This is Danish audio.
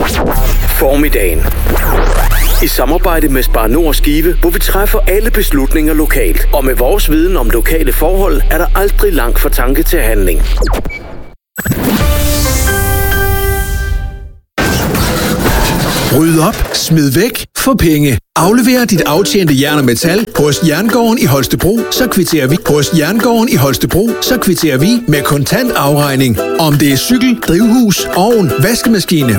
Formiddagen. I samarbejde med Spar Nord Skive, hvor vi træffer alle beslutninger lokalt. Og med vores viden om lokale forhold, er der aldrig langt fra tanke til handling. Ryd op, smid væk, få penge. Aflever dit aftjente jern og metal hos Jerngården i Holstebro, så kvitterer vi. Hos Jerngården i Holstebro, så kvitterer vi med kontant afregning. Om det er cykel, drivhus, ovn, vaskemaskine,